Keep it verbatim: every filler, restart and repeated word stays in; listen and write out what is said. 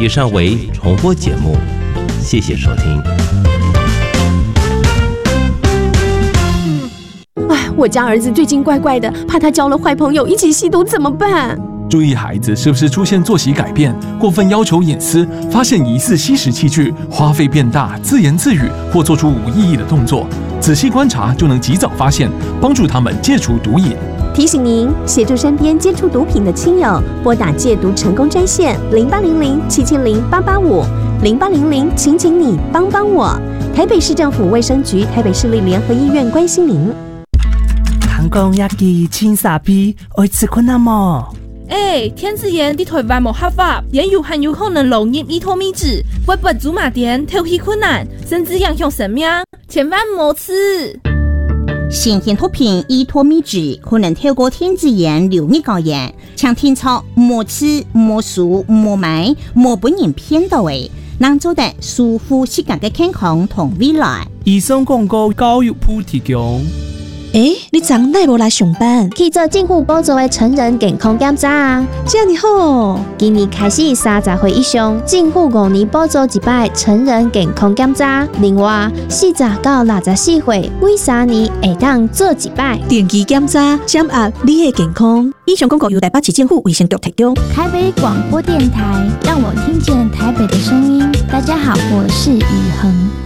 以上为重播节目，谢谢收听。 哎，我家儿子最近怪怪的，怕他交了坏朋友一起吸毒怎么办？ 注意孩子是不是出现作息改变、过分要求隐私、发现疑似吸食器具、花费变大、自言自语或做出无意义的动作，仔细观察就能及早发现，帮助他们戒除毒瘾。 提醒您，协助身边接触毒品的亲友，拨打戒毒成功专线零八零零七七零八八五零八零零，请请你帮帮我。台北市政府卫生局、台北市立联合医院关心您。 韩国一支青沙皮，爱吃困难么？ 哎，天子炎伫台灣無合法，也有很有可能流入伊托米脂，會不足馬點透氣困難，甚至影響生命，千萬莫吃。 新型毒品伊托米脂可能透過天子炎流入高原，請聽操莫吃、莫數、莫買、莫本人偏到位，能做得舒服適格嘅健康同未來。 以上廣告教育部提供。 诶，你昨哪無來上班？ 去做政府補助的成人健康檢查啊！ 這樣好， 今年開始三十歲以上，政府五年補助一擺成人健康檢查。另外，四十到六十四歲，每三年會當做一擺定期檢查，掌握你的健康。以上廣告由台北市政府衛生局提供。 台北廣播電台，讓我聽見台北的聲音。大家好，我是雨恆。